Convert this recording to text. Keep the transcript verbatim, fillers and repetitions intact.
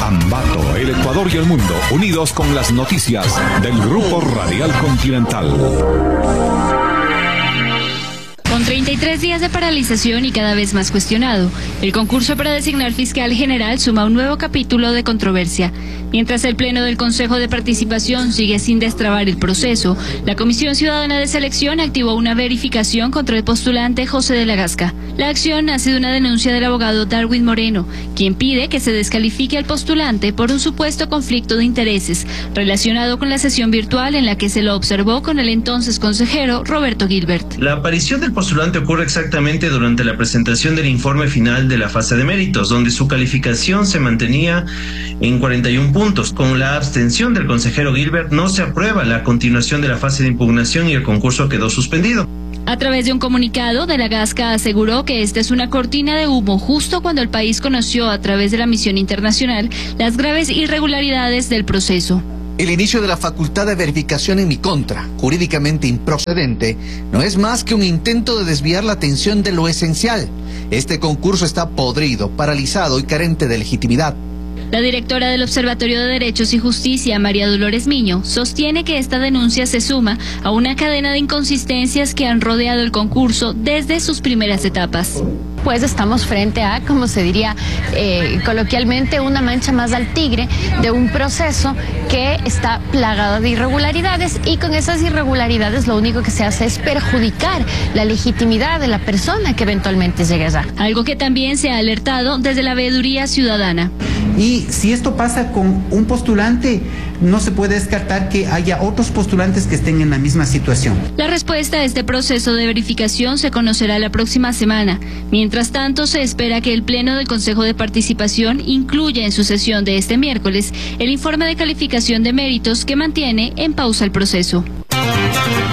Ambato, el Ecuador y el mundo, unidos con las noticias del Grupo Radial Continental. Con treinta y tres días de paralización y cada vez más cuestionado, el concurso para designar fiscal general suma un nuevo capítulo de controversia. Mientras el Pleno del Consejo de Participación sigue sin destrabar el proceso, la Comisión Ciudadana de Selección activó una verificación contra el postulante José de la Gasca. La acción nace de una denuncia del abogado Darwin Moreno, quien pide que se descalifique al postulante por un supuesto conflicto de intereses relacionado con la sesión virtual en la que se lo observó con el entonces consejero Roberto Gilbert. La aparición del postulante ocurre exactamente durante la presentación del informe final de la fase de méritos, donde su calificación se mantenía en cuarenta y un puntos. Con la abstención del consejero Gilbert no se aprueba la continuación de la fase de impugnación y el concurso quedó suspendido. A través de un comunicado, De la Gasca aseguró que esta es una cortina de humo justo cuando el país conoció a través de la misión internacional las graves irregularidades del proceso. El inicio de la facultad de verificación en mi contra, jurídicamente improcedente, no es más que un intento de desviar la atención de lo esencial. Este concurso está podrido, paralizado y carente de legitimidad. La directora del Observatorio de Derechos y Justicia, María Dolores Miño, sostiene que esta denuncia se suma a una cadena de inconsistencias que han rodeado el concurso desde sus primeras etapas. Pues estamos frente a, como se diría eh, coloquialmente, una mancha más al tigre de un proceso que está plagado de irregularidades, y con esas irregularidades lo único que se hace es perjudicar la legitimidad de la persona que eventualmente llegue allá. Algo que también se ha alertado desde la veeduría ciudadana. Y si esto pasa con un postulante, no se puede descartar que haya otros postulantes que estén en la misma situación. La respuesta a este proceso de verificación se conocerá la próxima semana. Mientras tanto, se espera que el Pleno del Consejo de Participación incluya en su sesión de este miércoles el informe de calificación de méritos que mantiene en pausa el proceso.